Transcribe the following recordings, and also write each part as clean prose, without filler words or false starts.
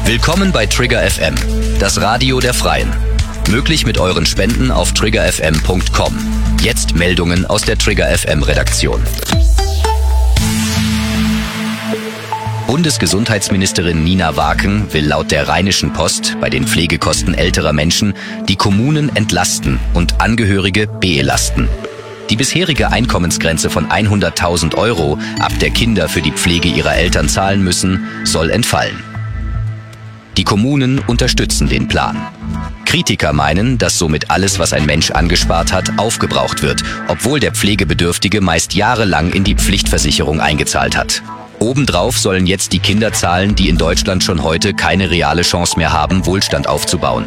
Willkommen bei Trigger FM, das Radio der Freien. Möglich mit euren Spenden auf triggerfm.com. Jetzt Meldungen aus der Trigger FM Redaktion. Bundesgesundheitsministerin Nina Waken will laut der Rheinischen Post bei den Pflegekosten älterer Menschen die Kommunen entlasten und Angehörige belasten. Die bisherige Einkommensgrenze von 100.000 Euro, ab der Kinder für die Pflege ihrer Eltern zahlen müssen, soll entfallen. Die Kommunen unterstützen den Plan. Kritiker meinen, dass somit alles, was ein Mensch angespart hat, aufgebraucht wird, obwohl der Pflegebedürftige meist jahrelang in die Pflichtversicherung eingezahlt hat. Obendrauf sollen jetzt die Kinder zahlen, die in Deutschland schon heute keine reale Chance mehr haben, Wohlstand aufzubauen.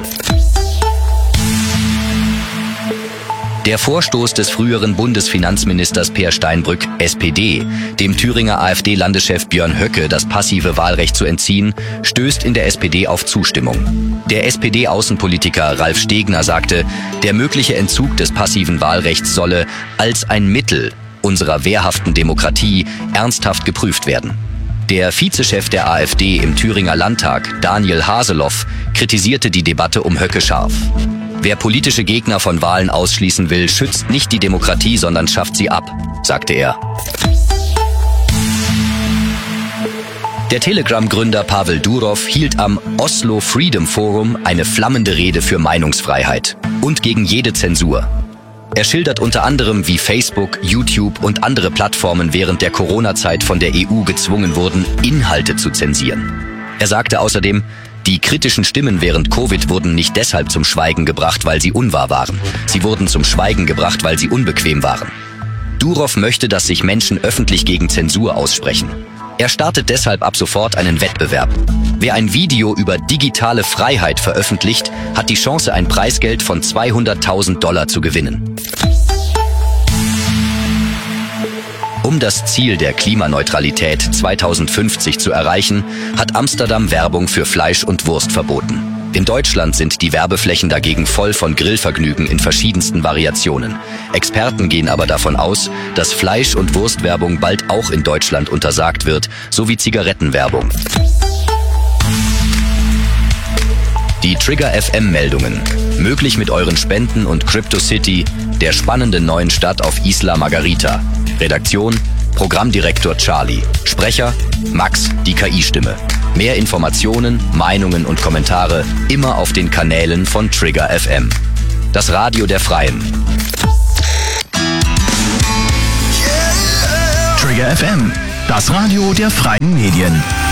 Der Vorstoß des früheren Bundesfinanzministers Peer Steinbrück, SPD, dem Thüringer AfD-Landeschef Björn Höcke das passive Wahlrecht zu entziehen, stößt in der SPD auf Zustimmung. Der SPD-Außenpolitiker Ralf Stegner sagte, der mögliche Entzug des passiven Wahlrechts solle als ein Mittel unserer wehrhaften Demokratie ernsthaft geprüft werden. Der Vizechef der AfD im Thüringer Landtag, Daniel Haseloff, kritisierte die Debatte um Höcke scharf. Wer politische Gegner von Wahlen ausschließen will, schützt nicht die Demokratie, sondern schafft sie ab, sagte er. Der Telegram-Gründer Pavel Durov hielt am Oslo Freedom Forum eine flammende Rede für Meinungsfreiheit und gegen jede Zensur. Er schildert unter anderem, wie Facebook, YouTube und andere Plattformen während der Corona-Zeit von der EU gezwungen wurden, Inhalte zu zensieren. Er sagte außerdem, die kritischen Stimmen während Covid wurden nicht deshalb zum Schweigen gebracht, weil sie unwahr waren. Sie wurden zum Schweigen gebracht, weil sie unbequem waren. Durov möchte, dass sich Menschen öffentlich gegen Zensur aussprechen. Er startet deshalb ab sofort einen Wettbewerb. Wer ein Video über digitale Freiheit veröffentlicht, hat die Chance, ein Preisgeld von $200.000 zu gewinnen. Um das Ziel der Klimaneutralität 2050 zu erreichen, hat Amsterdam Werbung für Fleisch und Wurst verboten. In Deutschland sind die Werbeflächen dagegen voll von Grillvergnügen in verschiedensten Variationen. Experten gehen aber davon aus, dass Fleisch- und Wurstwerbung bald auch in Deutschland untersagt wird, sowie Zigarettenwerbung. Die Trigger FM-Meldungen. Möglich mit euren Spenden und CryptoCity, der spannenden neuen Stadt auf Isla Margarita. Redaktion, Programmdirektor Charlie. Sprecher, Max, die KI-Stimme. Mehr Informationen, Meinungen und Kommentare immer auf den Kanälen von Trigger FM. Das Radio der Freien. Trigger FM, das Radio der freien Medien.